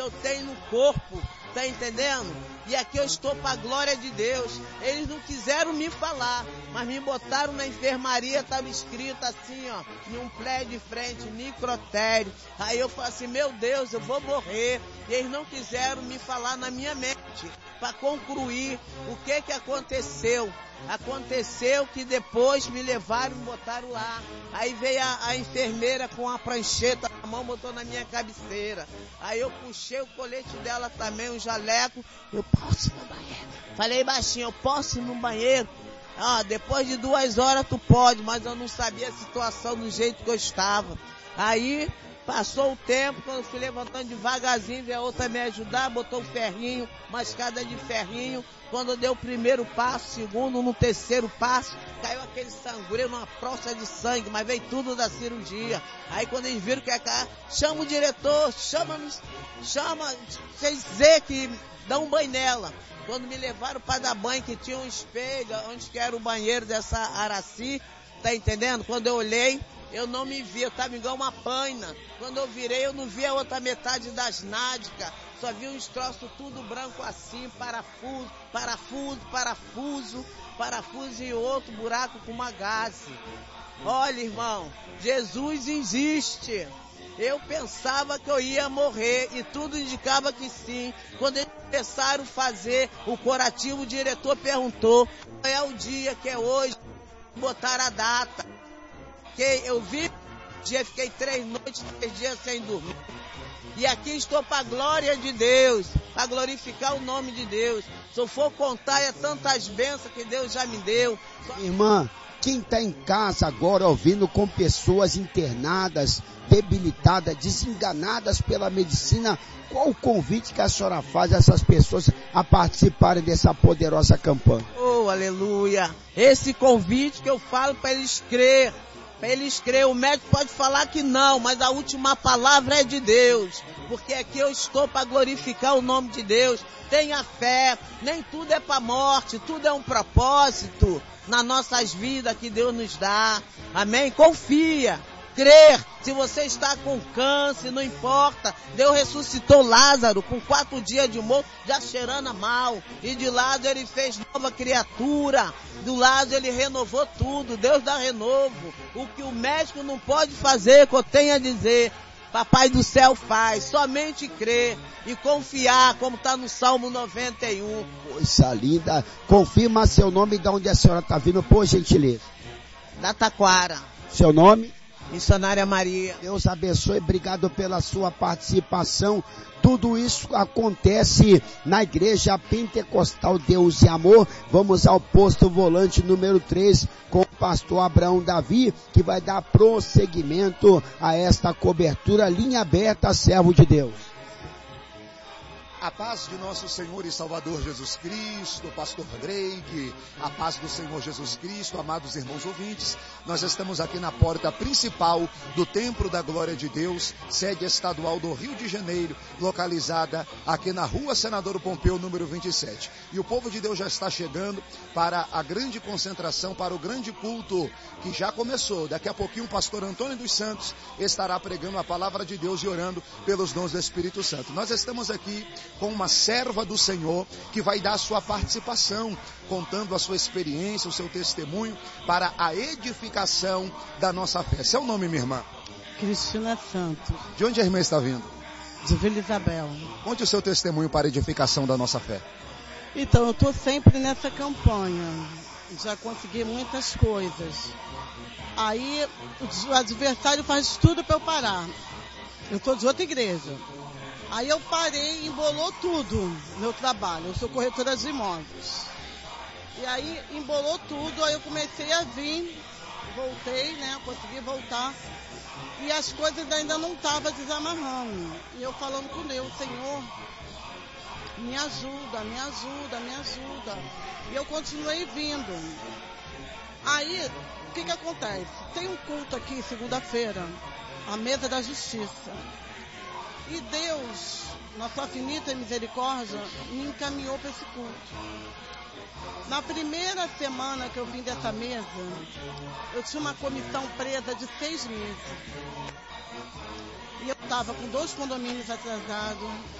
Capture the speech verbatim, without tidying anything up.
eu tenho no corpo, tá entendendo? E aqui eu estou para a glória de Deus. Eles não quiseram me falar, mas me botaram na enfermaria, estava escrito assim, ó, em um prédio de frente, necrotério. Aí eu falei assim, meu Deus, eu vou morrer. E eles não quiseram me falar na minha mente, para concluir o que que aconteceu. Aconteceu que depois me levaram e me botaram lá. Aí veio a, a enfermeira com a prancheta na mão, botou na minha cabeceira. Aí eu puxei o colete dela também, o jaleco. Eu posso ir no banheiro? Falei baixinho, eu posso ir no banheiro? Ah, depois de duas horas tu pode, mas eu não sabia a situação do jeito que eu estava. Aí passou o tempo, quando eu fui levantando devagarzinho, veio a outra me ajudar, botou um ferrinho, uma escada de ferrinho. Quando eu dei o primeiro passo, segundo, no terceiro passo, caiu aquele sangreiro, uma proça de sangue, mas veio tudo da cirurgia. Aí quando eles viram que ia cair, chama o diretor, chama, chama, vocês dizer que dão um banho nela. Quando me levaram para dar banho, que tinha um espelho, onde que era o banheiro dessa Araci, tá entendendo? Quando eu olhei, eu não me vi, eu estava igual uma paina. Quando eu virei, eu não vi a outra metade das nádicas. Só vi uns troços tudo branco assim, parafuso, parafuso, parafuso, parafuso e outro buraco com uma gaze. Olha, irmão, Jesus existe. Eu pensava que eu ia morrer e tudo indicava que sim. Quando eles começaram a fazer o curativo, o diretor perguntou qual é o dia que é hoje, botaram a data. Que eu vi, dia fiquei três noites, três dias sem dormir. E aqui estou para a glória de Deus, para glorificar o nome de Deus. Se eu for contar, é tantas bênçãos que Deus já me deu. Irmã, quem está em casa agora ouvindo com pessoas internadas, debilitadas, desenganadas pela medicina, qual o convite que a senhora faz a essas pessoas a participarem dessa poderosa campanha? Oh, aleluia! Esse convite que eu falo para eles crer. Para eles crer, o médico pode falar que não, mas a última palavra é de Deus, porque aqui eu estou para glorificar o nome de Deus. Tenha fé, nem tudo é para morte, tudo é um propósito nas nossas vidas que Deus nos dá. Amém? Confia, crer. Se você está com câncer, não importa. Deus ressuscitou Lázaro com quatro dias de morto, já cheirando mal. E de lado ele fez nova criatura. Do lado ele renovou tudo. Deus dá renovo. O que o médico não pode fazer, que eu tenho a dizer, Papai do céu faz. Somente crer e confiar, como está no Salmo noventa e um. Coisa linda. Confirma seu nome e de onde a senhora está vindo, por gentileza. Da Taquara. Seu nome? Missionária Maria. Deus abençoe, obrigado pela sua participação. Tudo isso acontece na Igreja Pentecostal Deus e Amor. Vamos ao posto volante número três com o pastor Abraão Davi, que vai dar prosseguimento a esta cobertura. Linha aberta, servo de Deus. A paz de nosso Senhor e Salvador Jesus Cristo, pastor Greg, a paz do Senhor Jesus Cristo, amados irmãos ouvintes, nós estamos aqui na porta principal do Templo da Glória de Deus, sede estadual do Rio de Janeiro, localizada aqui na Rua Senador Pompeu, número vinte e sete. E o povo de Deus já está chegando para a grande concentração, para o grande culto que já começou. Daqui a pouquinho o pastor Antônio dos Santos estará pregando a palavra de Deus e orando pelos dons do Espírito Santo. Nós estamos aqui com uma serva do Senhor que vai dar a sua participação, contando a sua experiência, o seu testemunho para a edificação da nossa fé. Seu nome, minha irmã? Cristina Santos. De onde a irmã está vindo? De Vila Isabel. Conte o seu testemunho para a edificação da nossa fé. Então, eu estou sempre nessa campanha. Já consegui muitas coisas. Aí, o adversário faz tudo para eu parar. Eu estou de outra igreja. Aí eu parei e embolou tudo, meu trabalho. Eu sou corretora de imóveis. E aí embolou tudo, aí eu comecei a vir, voltei, né? Consegui voltar. E as coisas ainda não estavam desamarrando. E eu falando com Deus, Senhor, me ajuda, me ajuda, me ajuda. E eu continuei vindo. Aí, o que que acontece? Tem um culto aqui, segunda-feira, a Mesa da Justiça. E Deus, na sua infinita misericórdia, me encaminhou para esse culto. Na primeira semana que eu vim dessa mesa, eu tinha uma comissão presa de seis meses. E eu estava com dois condomínios atrasados,